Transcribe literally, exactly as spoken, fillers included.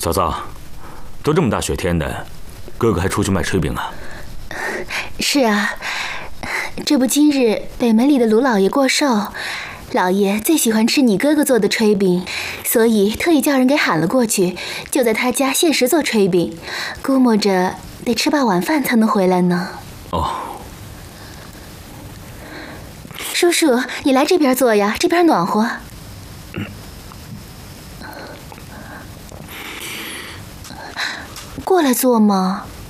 嫂嫂，都这么大雪天的，哥哥还出去卖炊饼啊？ 是啊，这不今日北门里的卢老爷过寿，老爷最喜欢吃你哥哥做的炊饼，所以特意叫人给喊了过去，就在他家限时做炊饼，估摸着得吃罢晚饭才能回来呢。 哦。 叔叔，你来这边坐呀，这边暖和。过来坐嘛。